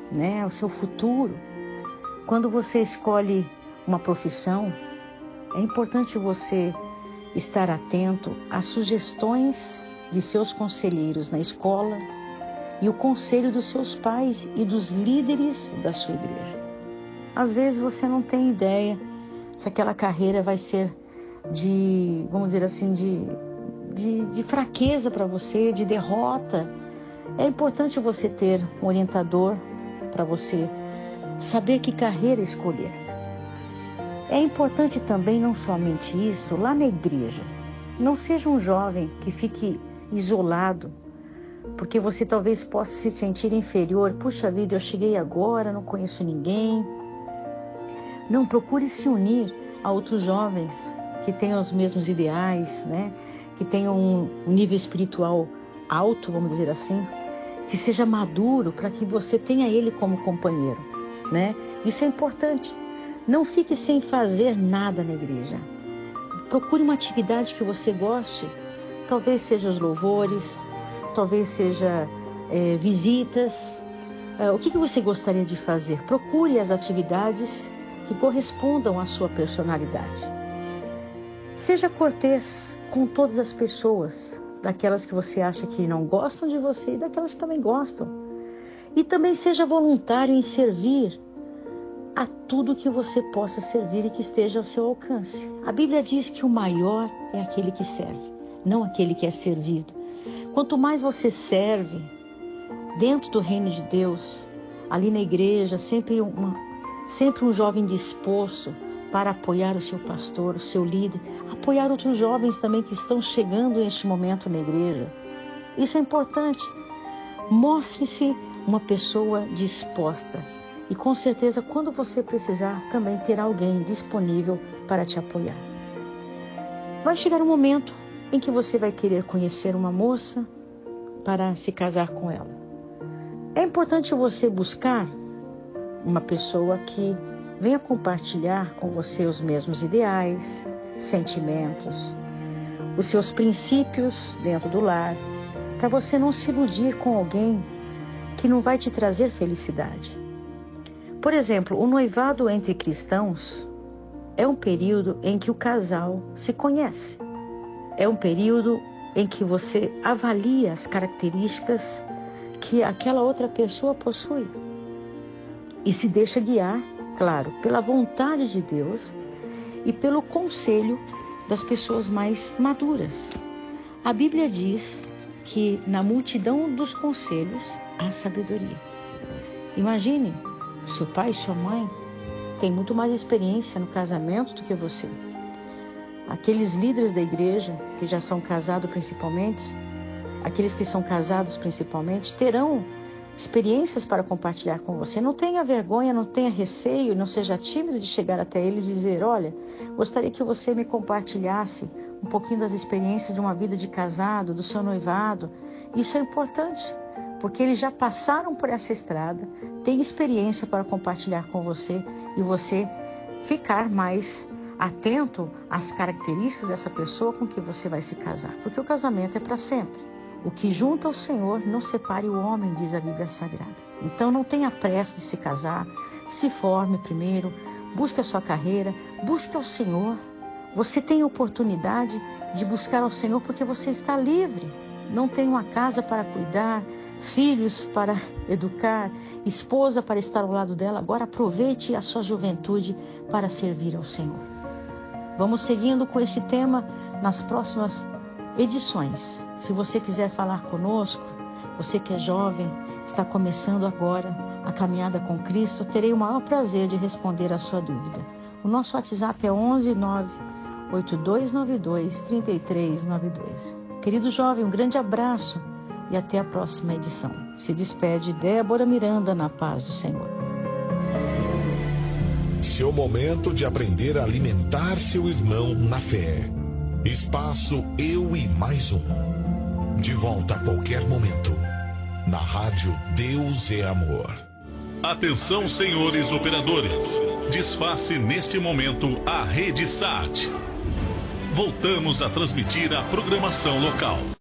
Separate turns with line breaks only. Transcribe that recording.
né, o seu futuro. Quando você escolhe uma profissão, é importante você estar atento às sugestões de seus conselheiros na escola e o conselho dos seus pais e dos líderes da sua igreja. Às vezes você não tem ideia se aquela carreira vai ser vamos dizer assim, de fraqueza para você, de derrota. É importante você ter um orientador para você saber que carreira escolher. É importante também, não somente isso, lá na igreja. Não seja um jovem que fique isolado, porque você talvez possa se sentir inferior. Puxa vida, eu cheguei agora, não conheço ninguém. Não, procure se unir a outros jovens que tenham os mesmos ideais, né? Que tenham um nível espiritual alto, vamos dizer assim, que seja maduro para que você tenha ele como companheiro, né? Isso é importante. Não fique sem fazer nada na igreja. Procure uma atividade que você goste. Talvez seja os louvores, talvez seja visitas. O que você gostaria de fazer? Procure as atividades que correspondam à sua personalidade. Seja cortês com todas as pessoas, daquelas que você acha que não gostam de você e daquelas que também gostam. E também seja voluntário em servir a tudo que você possa servir e que esteja ao seu alcance. A Bíblia diz que o maior é aquele que serve, não aquele que é servido. Quanto mais você serve dentro do reino de Deus, ali na igreja, sempre um jovem disposto para apoiar o seu pastor, o seu líder, apoiar outros jovens também que estão chegando neste momento na igreja. Isso é importante. Mostre-se uma pessoa disposta. E com certeza, quando você precisar, também terá alguém disponível para te apoiar. Vai chegar um momento em que você vai querer conhecer uma moça para se casar com ela. É importante você buscar uma pessoa que venha compartilhar com você os mesmos ideais, sentimentos, os seus princípios dentro do lar, para você não se iludir com alguém que não vai te trazer felicidade. Por exemplo, o noivado entre cristãos é um período em que o casal se conhece. É um período em que você avalia as características que aquela outra pessoa possui e se deixa guiar, claro, pela vontade de Deus e pelo conselho das pessoas mais maduras. A Bíblia diz que na multidão dos conselhos há sabedoria. Imagine, seu pai e sua mãe têm muito mais experiência no casamento do que você. Aqueles líderes da igreja que já são casados principalmente, aqueles que são casados principalmente, terão experiências para compartilhar com você. Não tenha vergonha, não tenha receio, não seja tímido de chegar até eles e dizer: olha, gostaria que você me compartilhasse um pouquinho das experiências de uma vida de casado, do seu noivado. Isso é importante, porque eles já passaram por essa estrada, têm experiência para compartilhar com você e você ficar mais atento às características dessa pessoa com que você vai se casar, porque o casamento é para sempre. O que junta o Senhor não separe o homem, diz a Bíblia Sagrada. Então não tenha pressa de se casar, se forme primeiro, busque a sua carreira, busque ao Senhor. Você tem a oportunidade de buscar ao Senhor porque você está livre. Não tem uma casa para cuidar, filhos para educar, esposa para estar ao lado dela. Agora aproveite a sua juventude para servir ao Senhor. Vamos seguindo com este tema nas próximas edições. Se você quiser falar conosco, você que é jovem, está começando agora a caminhada com Cristo, terei o maior prazer de responder a sua dúvida. O nosso WhatsApp é 11 98292 3392. Querido jovem, um grande abraço e até a próxima edição. Se despede Débora Miranda, na paz do Senhor.
Seu momento de aprender a alimentar seu irmão na fé. Espaço Eu e Mais Um. De volta a qualquer momento. Na rádio Deus é Amor.
Atenção, senhores operadores. Desface neste momento a rede SAT. Voltamos a transmitir a programação local.